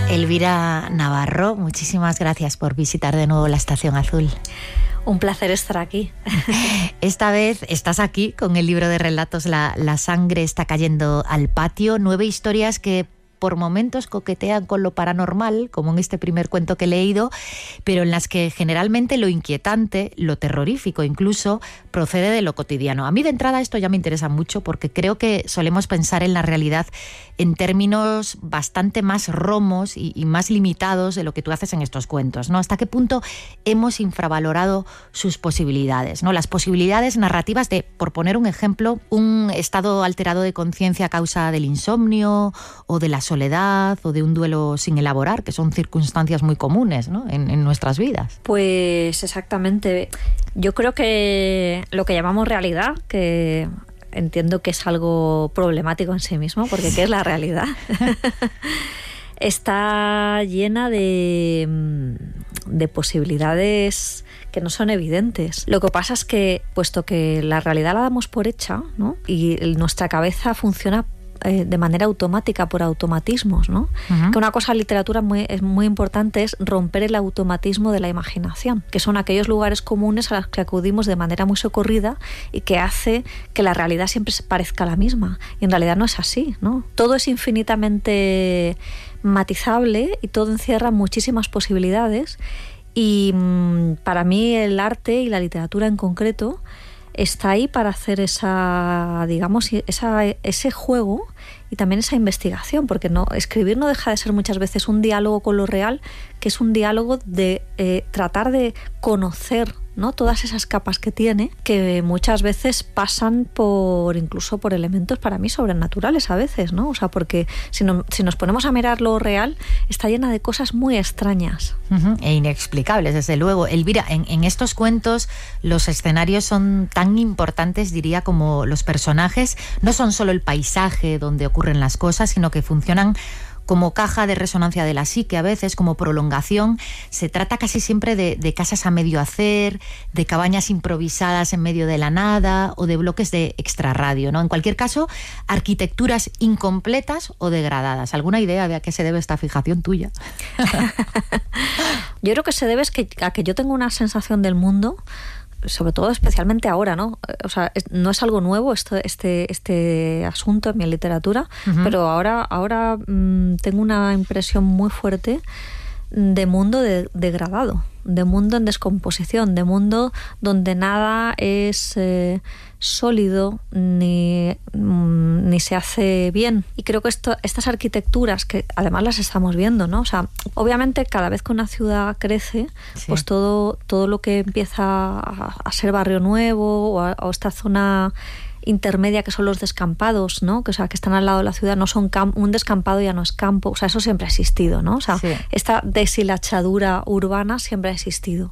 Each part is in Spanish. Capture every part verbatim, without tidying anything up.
Elvira Navarro, muchísimas gracias por visitar de nuevo la Estación Azul. Un placer estar aquí. Esta vez estás aquí con el libro de relatos La, la sangre está cayendo al patio. Nueve historias que por momentos coquetean con lo paranormal, como en este primer cuento que he leído, pero en las que generalmente lo inquietante, lo terrorífico incluso, procede de lo cotidiano. A mí de entrada esto ya me interesa mucho porque creo que solemos pensar en la realidad en términos bastante más romos y, y más limitados de lo que tú haces en estos cuentos, ¿no? ¿Hasta qué punto hemos infravalorado sus posibilidades, ¿no? Las posibilidades narrativas de, por poner un ejemplo, un estado alterado de conciencia a causa del insomnio o de la soledad o de un duelo sin elaborar, que son circunstancias muy comunes, ¿no? en, en nuestras vidas. Pues exactamente. Yo creo que lo que llamamos realidad, que entiendo que es algo problemático en sí mismo, porque ¿qué es la realidad? Está llena de, de posibilidades que no son evidentes. Lo que pasa es que, puesto que la realidad la damos por hecha, ¿no? Y nuestra cabeza funciona Eh, de manera automática, por automatismos, ¿no? Uh-huh. Que una cosa en literatura muy, es muy importante es romper el automatismo de la imaginación, que son aquellos lugares comunes a los que acudimos de manera muy socorrida y que hace que la realidad siempre parezca la misma. Y en realidad no es así, ¿no? Todo es infinitamente matizable y todo encierra muchísimas posibilidades. Y mmm, para mí el arte y la literatura en concreto está ahí para hacer esa, digamos, esa, ese juego y también esa investigación, porque no, escribir no deja de ser muchas veces un diálogo con lo real, que es un diálogo de eh, tratar de conocer, ¿no? Todas esas capas que tiene, que muchas veces pasan por incluso por elementos para mí sobrenaturales a veces, ¿no? O sea, porque si, no, si nos ponemos a mirar lo real, está llena de cosas muy extrañas. Uh-huh. E inexplicables, desde luego. Elvira, en, en estos cuentos los escenarios son tan importantes, diría, como los personajes. No son solo el paisaje donde ocurren las cosas, sino que funcionan como caja de resonancia de la psique, a veces como prolongación. Se trata casi siempre de, de casas a medio hacer, de cabañas improvisadas en medio de la nada o de bloques de extrarradio, ¿no? En cualquier caso, arquitecturas incompletas o degradadas. ¿Alguna idea de a qué se debe esta fijación tuya? Yo creo que se debe es que, a que yo tengo una sensación del mundo, sobre todo especialmente ahora, ¿no? O sea, es, no es algo nuevo esto, este, este asunto en mi literatura, uh-huh. pero ahora, ahora mmm, tengo una impresión muy fuerte de mundo de, degradado, de mundo en descomposición, de mundo donde nada es eh, sólido ni, mm, ni se hace bien. Y creo que esto, estas arquitecturas, que además las estamos viendo, ¿no? O sea, obviamente cada vez que una ciudad crece, sí. pues todo, todo lo que empieza a, a ser barrio nuevo o, a, o esta zona intermedia que son los descampados, ¿no? Que, o sea, que están al lado de la ciudad, no son camp- un descampado ya no es campo, o sea, eso siempre ha existido, ¿no? O sea, sí. esta deshilachadura urbana siempre ha existido.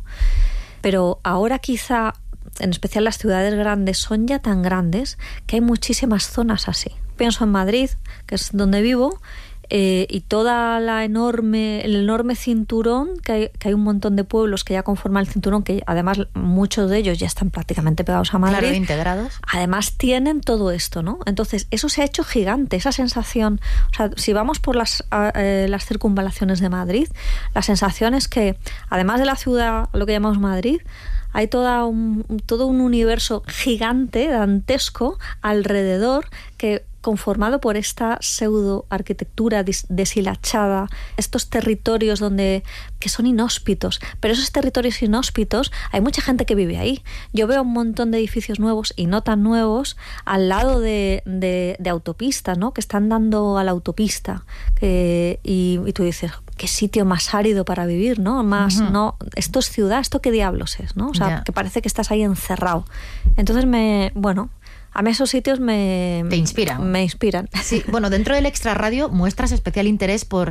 Pero ahora quizá, en especial las ciudades grandes, son ya tan grandes que hay muchísimas zonas así. Pienso en Madrid, que es donde vivo, Eh, y toda la enorme, el enorme cinturón, que hay, que hay un montón de pueblos que ya conforman el cinturón, que además muchos de ellos ya están prácticamente pegados a Madrid. Claro, integrados. Además tienen todo esto, ¿no? Entonces eso se ha hecho gigante, esa sensación. O sea, si vamos por las, eh, las circunvalaciones de Madrid, la sensación es que además de la ciudad, lo que llamamos Madrid, hay toda un, todo un universo gigante, dantesco, alrededor, que conformado por esta pseudo arquitectura deshilachada, estos territorios donde que son inhóspitos, pero esos territorios inhóspitos hay mucha gente que vive ahí. Yo veo un montón de edificios nuevos y no tan nuevos al lado de, de, de autopistas, ¿no? Que están dando a la autopista, que, y, y tú dices, qué sitio más árido para vivir, ¿no? Más, uh-huh. no, esto es ciudad, esto qué diablos es, ¿no? O sea, yeah. que parece que estás ahí encerrado. Entonces me, bueno, a mí esos sitios me... Te inspiran. Me inspiran. Sí, bueno, dentro del extrarradio muestras especial interés por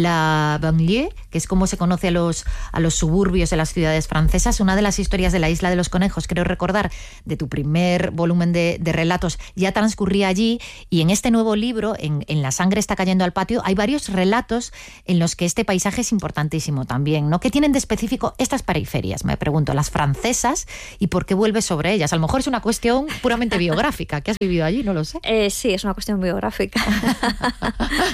la banlieue, que es como se conoce a los, a los suburbios de las ciudades francesas. Una de las historias de la Isla de los Conejos, creo recordar, de tu primer volumen de, de relatos, ya transcurría allí, y en este nuevo libro, en, en La sangre está cayendo al patio, hay varios relatos en los que este paisaje es importantísimo también, ¿no? ¿Qué tienen de específico estas periferias? Me pregunto, las francesas, y por qué vuelves sobre ellas. A lo mejor es una cuestión puramente biográfica, que has vivido allí, no lo sé. Eh, sí, es una cuestión biográfica.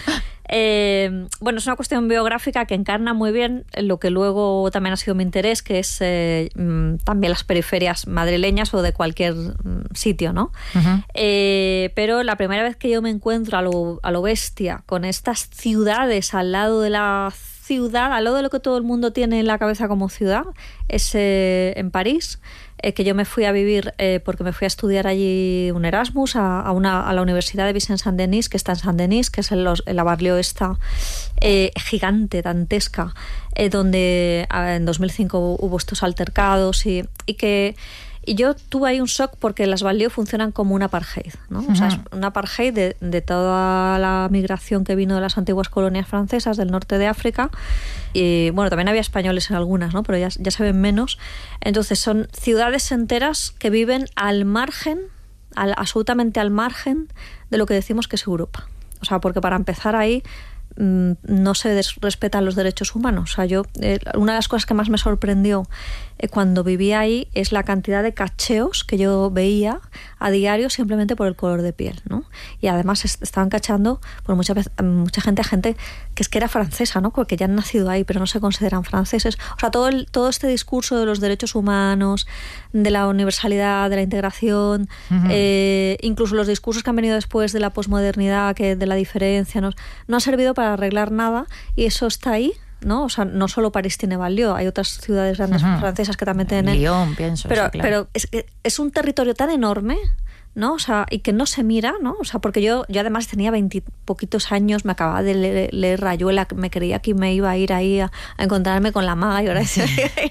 Eh, bueno, es una cuestión biográfica que encarna muy bien lo que luego también ha sido mi interés, que es eh, también las periferias madrileñas o de cualquier sitio, ¿no? Uh-huh. Eh, pero la primera vez que yo me encuentro a lo, a lo bestia con estas ciudades al lado de la ciudad, al lado de lo que todo el mundo tiene en la cabeza como ciudad, es eh, en París. Eh, que yo me fui a vivir eh, porque me fui a estudiar allí un Erasmus a, a, una, a la Universidad de Vicence-Saint-Denis, que está en Saint-Denis, que es en, los, en la barrio esta eh, gigante, dantesca, eh, donde eh, en dos mil cinco hubo estos altercados y, y que y yo tuve ahí un shock porque las banlieues funcionan como un apartheid, ¿no? Uh-huh. O sea, es un apartheid de, de toda la migración que vino de las antiguas colonias francesas del norte de África. Y bueno, también había españoles en algunas, ¿no? Pero ya, ya se ven menos. Entonces son ciudades enteras que viven al margen, al, absolutamente al margen de lo que decimos que es Europa. O sea, porque para empezar ahí mmm, no se des- respetan los derechos humanos. O sea, yo, eh, una de las cosas que más me sorprendió eh, cuando vivía ahí es la cantidad de cacheos que yo veía a diario simplemente por el color de piel, ¿no? Y además est- estaban cachando por mucha, vez, mucha gente, gente que es que era francesa, ¿no? Porque ya han nacido ahí, pero no se consideran franceses. O sea, todo, el, todo este discurso de los derechos humanos, de la universalidad, de la integración, uh-huh. eh, incluso los discursos que han venido después de la posmodernidad, que de la diferencia, no, no ha servido para arreglar nada y eso está ahí, ¿no? O sea, no solo París tiene banlieue, hay otras ciudades grandes uh-huh. francesas que también tienen. Lyon, pienso. Pero, sí, claro. pero es, es un territorio tan enorme, ¿no? O sea, y que no se mira, ¿no? O sea, porque yo, yo además tenía veintipoquitos años, me acababa de leer, leer Rayuela, me creía que me iba a ir ahí a, a encontrarme con la maga y ahora sí.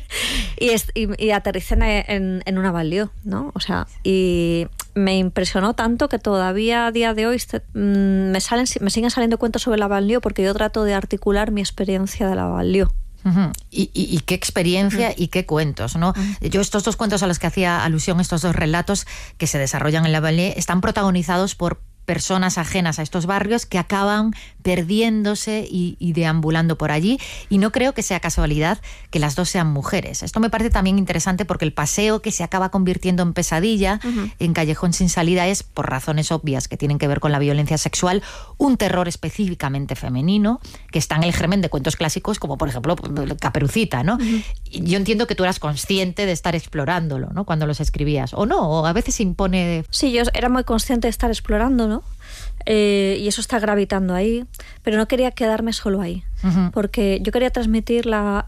y, es, y, y aterricé en, en una banlieue, ¿no? O sea, y me impresionó tanto que todavía a día de hoy mmm, me salen, me siguen saliendo cuentos sobre la banlieue porque yo trato de articular mi experiencia de la banlieue. Uh-huh. Y, y, y qué experiencia uh-huh. y qué cuentos, ¿no? Uh-huh. Yo estos dos cuentos a los que hacía alusión, estos dos relatos que se desarrollan en la banlieue, están protagonizados por personas ajenas a estos barrios que acaban perdiéndose y, y deambulando por allí, y no creo que sea casualidad que las dos sean mujeres. Esto me parece también interesante porque el paseo que se acaba convirtiendo en pesadilla, uh-huh. en Callejón sin salida, es, por razones obvias que tienen que ver con la violencia sexual, un terror específicamente femenino que está en el germen de cuentos clásicos como, por ejemplo, Caperucita, ¿no? Uh-huh. Yo entiendo que tú eras consciente de estar explorándolo, ¿no? Cuando los escribías, o no, o a veces se impone... Sí, yo era muy consciente de estar explorándolo, Eh, y eso está gravitando ahí, pero no quería quedarme solo ahí, uh-huh. porque yo quería transmitir la,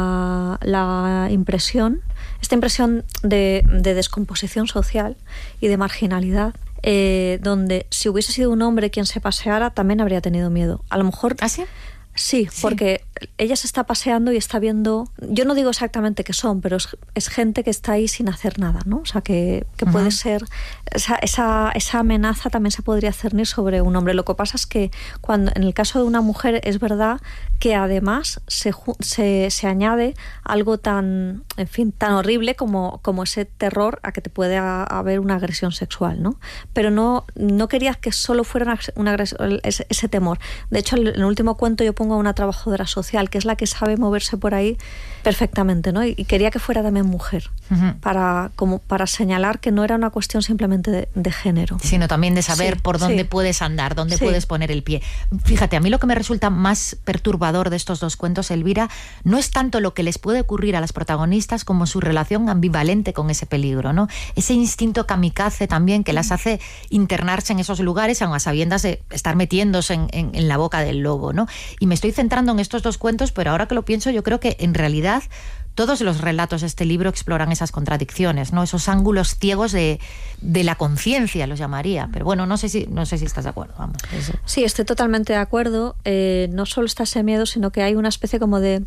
la, la impresión, esta impresión de, de descomposición social y de marginalidad, eh, donde si hubiese sido un hombre quien se paseara también habría tenido miedo. A lo mejor... ¿Ah, sí? Sí, sí, porque ella se está paseando y está viendo, yo no digo exactamente qué son, pero es, es gente que está ahí sin hacer nada, ¿no? O sea, que, que uh-huh. puede ser, esa, esa, esa amenaza también se podría cernir sobre un hombre. Lo que pasa es que cuando en el caso de una mujer es verdad que además se, se, se añade algo tan, en fin, tan horrible como, como ese terror a que te puede a, haber una agresión sexual, ¿no? Pero no, no quería que solo fuera una, una agresión, ese, ese temor. De hecho, en el último cuento yo pongo a una trabajadora social, que es la que sabe moverse por ahí perfectamente, ¿no? Y, y quería que fuera también mujer, uh-huh. para, como para señalar que no era una cuestión simplemente de, de género. Sino también de saber sí, por dónde sí. puedes andar, dónde sí. puedes poner el pie. Fíjate, a mí lo que me resulta más perturbador de estos dos cuentos, Elvira, no es tanto lo que les puede ocurrir a las protagonistas como su relación ambivalente con ese peligro, ¿no? Ese instinto kamikaze también que las hace internarse en esos lugares, aun a sabiendas de estar metiéndose en, en, en la boca del lobo, ¿no? Y me estoy centrando en estos dos cuentos, pero ahora que lo pienso, yo creo que en realidad todos los relatos de este libro exploran esas contradicciones, ¿no? Esos ángulos ciegos de, de la conciencia, los llamaría. Pero bueno, no sé si, no sé si estás de acuerdo. Vamos, eso. Sí, estoy totalmente de acuerdo. Eh, no solo está ese miedo, sino que hay una especie como de,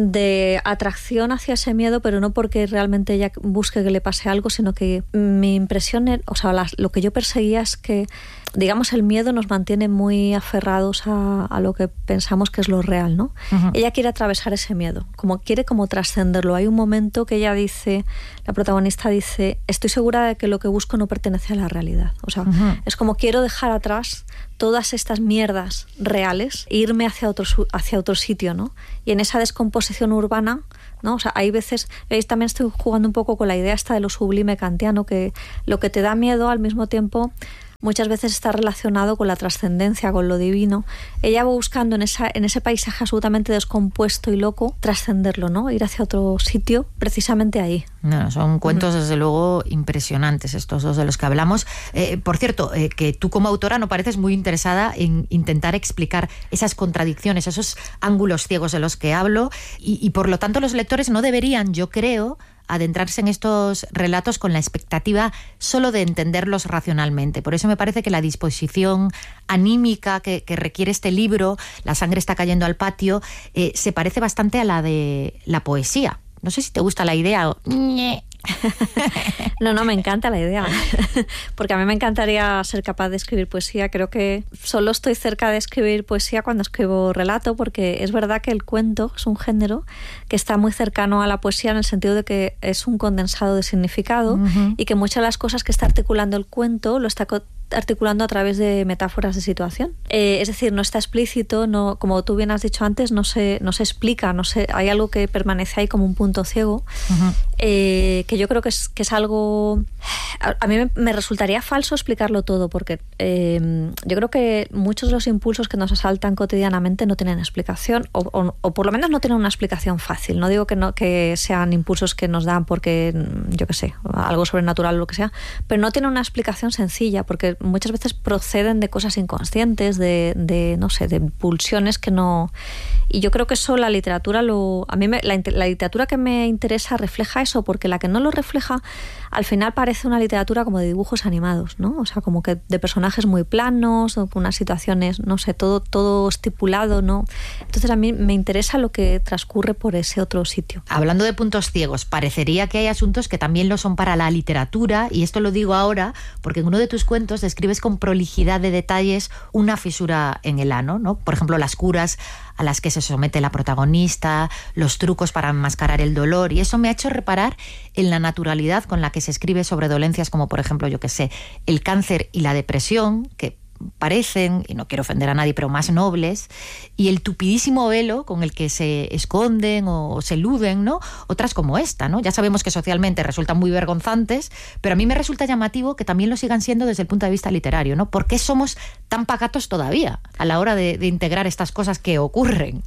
de atracción hacia ese miedo, pero no porque realmente ella busque que le pase algo, sino que mi impresión, o sea, la, lo que yo perseguía es que, digamos, el miedo nos mantiene muy aferrados a, a lo que pensamos que es lo real, ¿no? Uh-huh. Ella quiere atravesar ese miedo, como quiere como trascenderlo. Hay un momento que ella dice, la protagonista dice, estoy segura de que lo que busco no pertenece a la realidad. O sea, uh-huh. es como quiero dejar atrás todas estas mierdas reales e irme hacia otro, hacia otro sitio, ¿no? Y en esa descomposición urbana, ¿no? O sea, hay veces, veis, también estoy jugando un poco con la idea esta de lo sublime kantiano, que lo que te da miedo al mismo tiempo muchas veces está relacionado con la trascendencia, con lo divino. Ella va buscando en, esa, en ese paisaje absolutamente descompuesto y loco, trascenderlo, ¿no? Ir hacia otro sitio, precisamente ahí. No, son cuentos, uh-huh. desde luego, impresionantes estos dos de los que hablamos. Eh, por cierto, eh, que tú como autora no pareces muy interesada en intentar explicar esas contradicciones, esos ángulos ciegos de los que hablo, y, y por lo tanto los lectores no deberían, yo creo, adentrarse en estos relatos con la expectativa solo de entenderlos racionalmente. Por eso me parece que la disposición anímica que, que requiere este libro, La sangre está cayendo al patio, eh, se parece bastante a la de la poesía. No sé si te gusta la idea o... No, no, me encanta la idea, porque a mí me encantaría ser capaz de escribir poesía. Creo que solo estoy cerca de escribir poesía cuando escribo relato, porque es verdad que el cuento es un género que está muy cercano a la poesía en el sentido de que es un condensado de significado, uh-huh. y que muchas de las cosas que está articulando el cuento lo está articulando a través de metáforas de situación. Eh, es decir, no está explícito, no, como tú bien has dicho antes, no se, no se explica, no se, hay algo que permanece ahí como un punto ciego, uh-huh. eh, que yo creo que es, que es algo... A, a mí me, me resultaría falso explicarlo todo, porque eh, yo creo que muchos de los impulsos que nos asaltan cotidianamente no tienen explicación, o, o, o por lo menos no tienen una explicación fácil. No digo que, no, que sean impulsos que nos dan porque, yo qué sé, algo sobrenatural o lo que sea, pero no tienen una explicación sencilla, porque muchas veces proceden de cosas inconscientes, de, de no sé, de pulsiones que no... Y yo creo que eso la literatura lo... A mí me, la, la literatura que me interesa refleja eso, porque la que no lo refleja, al final parece una literatura como de dibujos animados, ¿no? O sea, como que de personajes muy planos, o unas situaciones, no sé, todo, todo estipulado, ¿no? Entonces a mí me interesa lo que transcurre por ese otro sitio. Hablando de puntos ciegos, parecería que hay asuntos que también lo son para la literatura, y esto lo digo ahora porque en uno de tus cuentos describes con prolijidad de detalles una fisura en el ano, ¿no? Por ejemplo, las curas a las que se somete la protagonista, los trucos para enmascarar el dolor, y eso me ha hecho reparar en la naturalidad con la que se escribe sobre dolencias como, por ejemplo, yo que sé, el cáncer y la depresión, que parecen, y no quiero ofender a nadie, pero más nobles, y el tupidísimo velo con el que se esconden o se eluden, ¿no? Otras como esta, ¿no? Ya sabemos que socialmente resultan muy vergonzantes, pero a mí me resulta llamativo que también lo sigan siendo desde el punto de vista literario, ¿no? ¿Por qué somos tan pacatos todavía a la hora de, de integrar estas cosas que ocurren?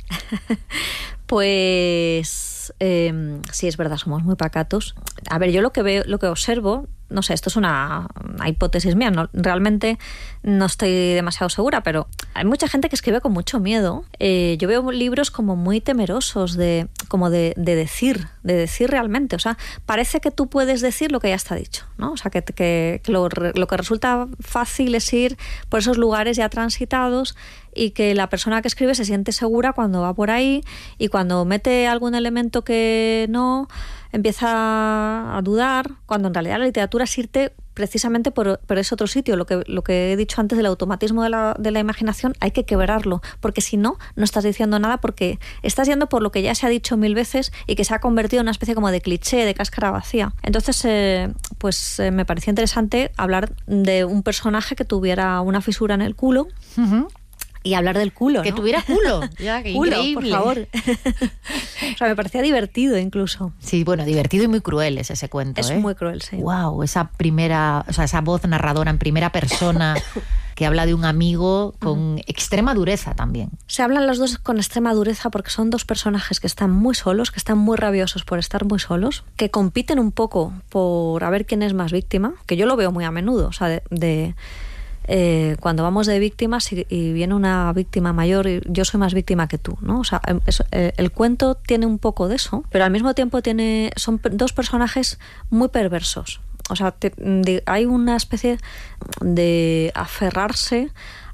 Pues eh, sí, es verdad, somos muy pacatos. A ver, yo lo que veo, lo que observo, no sé, esto es una, una hipótesis mía, no, realmente no estoy demasiado segura, pero hay mucha gente que escribe con mucho miedo. Eh, yo veo libros como muy temerosos de, como de, de decir, de decir realmente. O sea, parece que tú puedes decir lo que ya está dicho, ¿no? O sea, que, que, que lo, lo que resulta fácil es ir por esos lugares ya transitados, y que la persona que escribe se siente segura cuando va por ahí, y cuando mete algún elemento que no, empieza a dudar, cuando en realidad la literatura es irte precisamente por, por ese otro sitio. Lo que, lo que he dicho antes del automatismo de la, de la imaginación, hay que quebrarlo, porque si no, no estás diciendo nada, porque estás yendo por lo que ya se ha dicho mil veces y que se ha convertido en una especie como de cliché, de cáscara vacía. Entonces, eh, pues eh, me parecía interesante hablar de un personaje que tuviera una fisura en el culo, uh-huh. Y hablar del culo, que ¿no? tuviera culo. Ya, qué culo, increíble. Por favor. O sea, me parecía divertido incluso. Sí, bueno, divertido y muy cruel es ese cuento. Es ¿eh? muy cruel, sí. Wow, esa primera, o sea, esa voz narradora en primera persona que habla de un amigo con uh-huh. extrema dureza también. Se hablan los dos con extrema dureza porque son dos personajes que están muy solos, que están muy rabiosos por estar muy solos, que compiten un poco por a ver quién es más víctima, que yo lo veo muy a menudo, o sea, de... de Eh, cuando vamos de víctimas y, y viene una víctima mayor, y yo soy más víctima que tú, ¿no? O sea, es, eh, el cuento tiene un poco de eso, pero al mismo tiempo tiene, son dos personajes muy perversos. O sea, te, de, hay una especie de aferrarse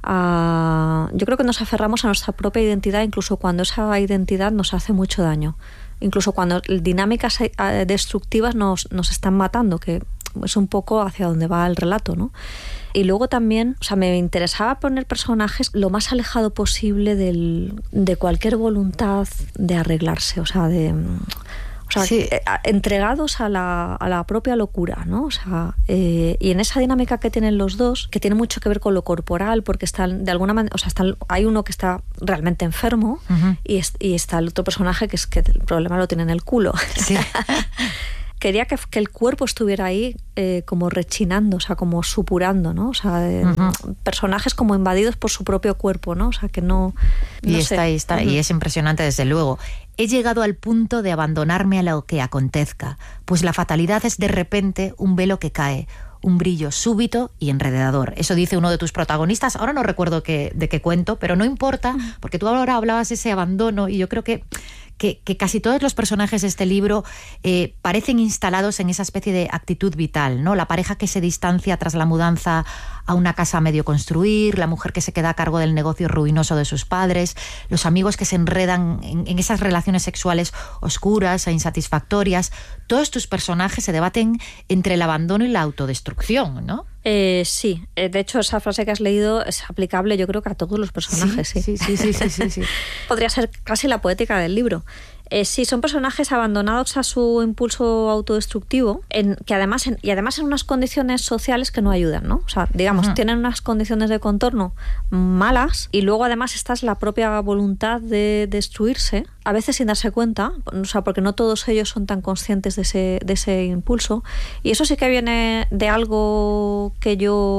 a... Yo creo que nos aferramos a nuestra propia identidad, incluso cuando esa identidad nos hace mucho daño. Incluso cuando dinámicas destructivas nos, nos están matando, que es un poco hacia donde va el relato, ¿no? Y luego también, o sea, me interesaba poner personajes lo más alejado posible del, de cualquier voluntad de arreglarse, o sea, de... O sea, sí. entregados a la, a la propia locura, ¿no? O sea, eh, y en esa dinámica que tienen los dos, que tiene mucho que ver con lo corporal, porque están de alguna manera, o sea, están, hay uno que está realmente enfermo, uh-huh. y, es, y está el otro personaje que es que el problema lo tiene en el culo. Sí. quería que, que el cuerpo estuviera ahí eh, como rechinando, o sea, como supurando, ¿no? O sea, eh, uh-huh. personajes como invadidos por su propio cuerpo, ¿no? O sea, que no... no y sé. está ahí, está, uh-huh. y es impresionante desde luego. He llegado al punto de abandonarme a lo que acontezca, pues la fatalidad es de repente un velo que cae, un brillo súbito y enredador. Eso dice uno de tus protagonistas. Ahora no recuerdo qué, de qué cuento, pero no importa, porque tú ahora hablabas de ese abandono y yo creo que Que, que casi todos los personajes de este libro eh, parecen instalados en esa especie de actitud vital, ¿no? La pareja que se distancia tras la mudanza a una casa a medio construir, la mujer que se queda a cargo del negocio ruinoso de sus padres, los amigos que se enredan en, en esas relaciones sexuales oscuras e insatisfactorias. Todos tus personajes se debaten entre el abandono y la autodestrucción, ¿no? Eh, sí, de hecho esa frase que has leído es aplicable yo creo que a todos los personajes. Sí, sí, sí, sí, sí, sí, sí. Podría ser casi la poética del libro. Eh, sí, son personajes abandonados a su impulso autodestructivo, en, que además en, y además en unas condiciones sociales que no ayudan, ¿no? O sea, digamos, uh-huh. tienen unas condiciones de contorno malas y luego además esta es la propia voluntad de destruirse, a veces sin darse cuenta, o sea, porque no todos ellos son tan conscientes de ese, de ese impulso. Y eso sí que viene de algo que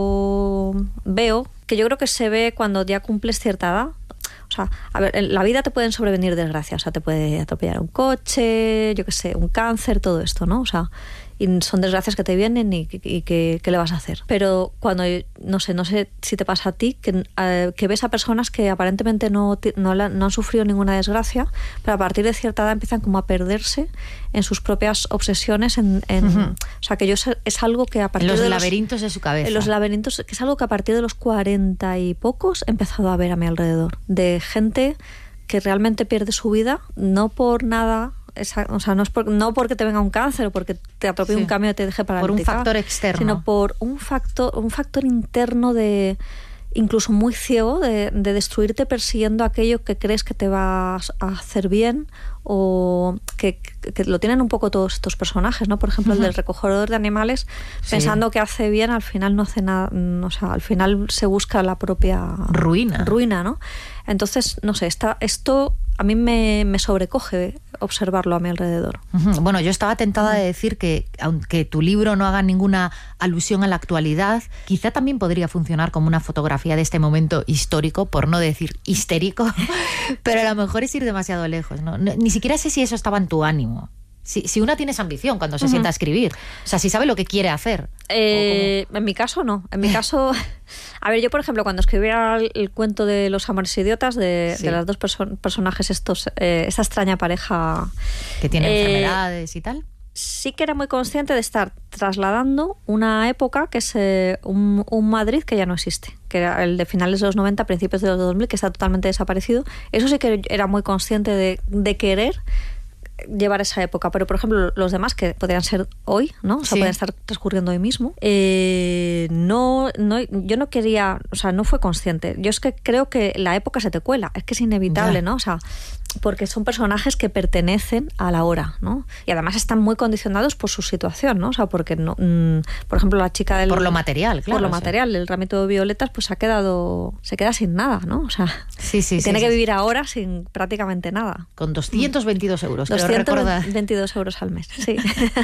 yo veo, que yo creo que se ve cuando ya cumples cierta edad. O sea, a ver, en la vida te pueden sobrevenir desgracias, o sea, te puede atropellar un coche, yo qué sé, un cáncer, todo esto, ¿no? O sea, y son desgracias que te vienen y, y que, ¿qué le vas a hacer? Pero cuando, no sé, no sé si te pasa a ti, que, uh, que ves a personas que aparentemente no, no, la, no han sufrido ninguna desgracia, pero a partir de cierta edad empiezan como a perderse en sus propias obsesiones, en, en uh-huh. o sea, que yo sé, es algo que a partir en los de laberintos los, de su cabeza. En los laberintos, que es algo que a partir de los cuarenta y pocos he empezado a ver a mi alrededor, de gente que realmente pierde su vida, no por nada... Esa, o sea, no es por, no porque te venga un cáncer o porque te atropelle sí. un camión y te deje paralítica. Por un factor externo. Sino por un factor, un factor interno de incluso muy ciego de, de destruirte persiguiendo aquello que crees que te va a hacer bien o que, que lo tienen un poco todos estos personajes, ¿no? Por ejemplo, uh-huh. el del recogedor de animales, sí. pensando que hace bien, al final no hace nada, o sea, al final se busca la propia ruina, ruina, ¿no? Entonces, no sé, esta, esto a mí me, me sobrecoge observarlo a mi alrededor. Uh-huh. Bueno, yo estaba tentada de decir que aunque tu libro no haga ninguna alusión a la actualidad, quizá también podría funcionar como una fotografía de este momento histórico, por no decir histérico, pero a lo mejor es ir demasiado lejos, ¿no? Ni siquiera sé si eso estaba en tu ánimo. Si, si una tiene esa ambición cuando se uh-huh. sienta a escribir, o sea, si sabe lo que quiere hacer. Eh, en mi caso no, en mi caso, a ver, yo por ejemplo cuando escribía el, el cuento de los amores idiotas de, sí. de las dos perso- personajes estos, eh, esta extraña pareja que tiene eh, enfermedades y tal, sí que era muy consciente de estar trasladando una época que es eh, un, un Madrid que ya no existe, que era el de finales de los noventa, principios de los dos mil, que está totalmente desaparecido. Eso sí que era muy consciente de, de querer llevar esa época, pero por ejemplo los demás que podrían ser hoy, ¿no? O sea, sí. podrían estar transcurriendo hoy mismo. Eh, no, no, yo no quería, o sea, no fue consciente. Yo es que creo que la época se te cuela, es que es inevitable, ya. ¿no? O sea, porque son personajes que pertenecen a la hora, ¿no? Y además están muy condicionados por su situación, ¿no? O sea, porque no, mmm, por ejemplo la chica del por lo material, claro, por lo sí. material, el ramito de violetas, pues ha quedado, se queda sin nada, ¿no? O sea, sí, sí, sí, tiene sí, que sí. vivir ahora sin prácticamente nada. Con doscientos veintidós euros. doscientos veintidós euros al mes, sí.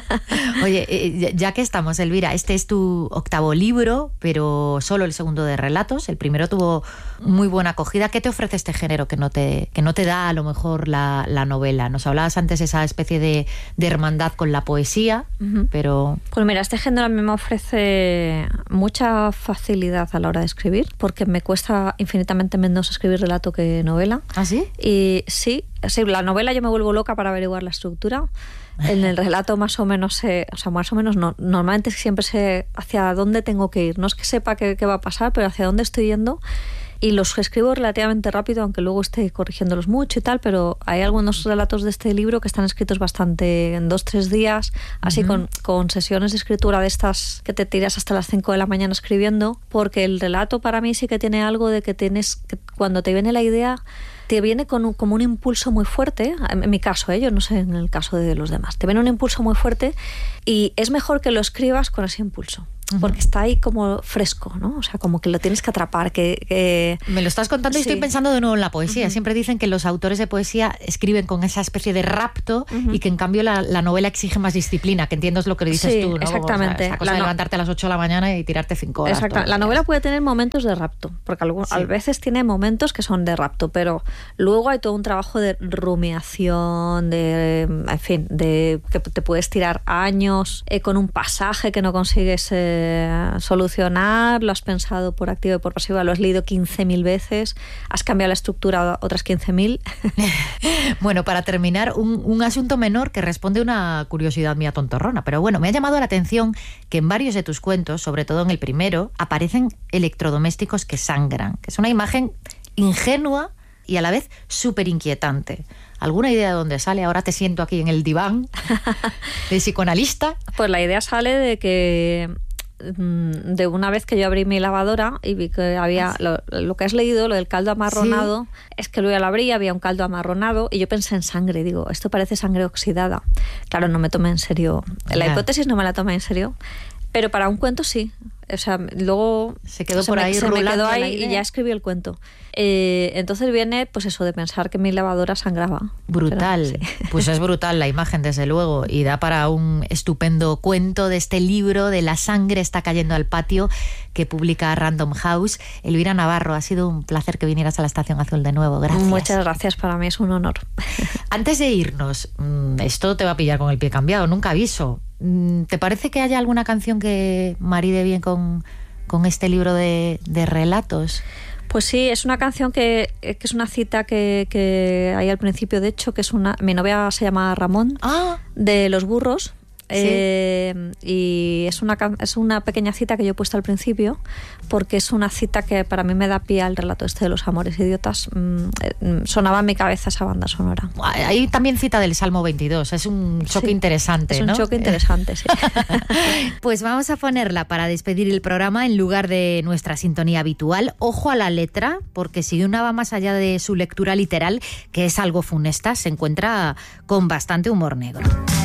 Oye, eh, ya que estamos, Elvira, este es tu octavo libro, pero solo el segundo de relatos. El primero tuvo muy buena acogida. ¿Qué te ofrece este género que no te, que no te da a lo mejor la, la novela? Nos hablabas antes de esa especie de, de hermandad con la poesía, uh-huh. pero... Pues mira, este género a mí me ofrece mucha facilidad a la hora de escribir, porque me cuesta infinitamente menos escribir relato que novela. ¿Ah, sí? Y sí, sí, la novela yo me vuelvo loca para averiguar la estructura. En el relato más o menos sé, o sea, más o menos no, normalmente siempre sé hacia dónde tengo que ir. No es que sepa qué, qué va a pasar, pero hacia dónde estoy yendo. Y los escribo relativamente rápido, aunque luego esté corrigiéndolos mucho y tal, pero hay algunos relatos de este libro que están escritos bastante en dos, tres días, así uh-huh. con, con sesiones de escritura de estas que te tiras hasta las cinco de la mañana escribiendo, porque el relato para mí sí que tiene algo de que tienes, que cuando te viene la idea, te viene con un, como un impulso muy fuerte, en mi caso, ¿eh? Yo no sé en el caso de los demás, te viene un impulso muy fuerte y es mejor que lo escribas con ese impulso. porque está ahí como fresco, ¿no? O sea, como que lo tienes que atrapar. Que, que... Me lo estás contando y sí. Estoy pensando de nuevo en la poesía. Uh-huh. Siempre dicen que los autores de poesía escriben con esa especie de rapto uh-huh. y que en cambio la, la novela exige más disciplina, que entiendo es lo que dices sí, tú, ¿no? Exactamente. O sea, esa cosa de no... levantarte a las ocho de la mañana y tirarte cinco horas. Exacto. La novela puede tener momentos de rapto, porque a sí. veces tiene momentos que son de rapto, pero luego hay todo un trabajo de rumiación, de, en fin, de que te puedes tirar años eh, con un pasaje que no consigues eh, solucionar, lo has pensado por activa y por pasiva, lo has leído quince mil veces, has cambiado la estructura otras quince mil. Bueno, para terminar, un, un asunto menor que responde a una curiosidad mía tontorrona, pero bueno, me ha llamado la atención que en varios de tus cuentos, sobre todo en el primero, aparecen electrodomésticos que sangran, que es una imagen ingenua y a la vez súper inquietante. ¿Alguna idea de dónde sale? Ahora te siento aquí en el diván de psicoanalista. Pues la idea sale de que de una vez que yo abrí mi lavadora y vi que había lo, lo que has leído, lo del caldo amarronado, ¿sí? Es que luego ya lo abrí, había un caldo amarronado y yo pensé en sangre, digo, esto parece sangre oxidada. Claro, no me tomé en serio, la yeah. hipótesis no me la tomé en serio, pero para un cuento sí. O sea, luego se quedó o sea, por me, ahí se me quedó ahí y ya escribí el cuento. Eh, entonces viene pues eso de pensar que mi lavadora sangraba. Brutal. Pero, sí. Pues es brutal la imagen, desde luego, y da para un estupendo cuento de este libro de La sangre está cayendo al patio que publica Random House. Elvira Navarro, ha sido un placer que vinieras a la Estación Azul de nuevo. Gracias. Muchas gracias, para mí es un honor. Antes de irnos, esto te va a pillar con el pie cambiado, nunca aviso. ¿Te parece que haya alguna canción que maride bien con, con este libro de, de relatos? Pues sí, es una canción que, que es una cita que, que hay al principio, de hecho, que es una... Mi novia se llama Ramón, ah. de Los Burros. Sí. Eh, y es una, es una pequeña cita que yo he puesto al principio porque es una cita que para mí me da pie al relato este de los amores idiotas. Mm, sonaba en mi cabeza esa banda sonora. Hay también cita del Salmo veintidós, es un choque sí, interesante, es un ¿no? choque interesante, sí. Pues vamos a ponerla para despedir el programa en lugar de nuestra sintonía habitual. Ojo a la letra, porque si una va más allá de su lectura literal, que es algo funesta, se encuentra con bastante humor negro.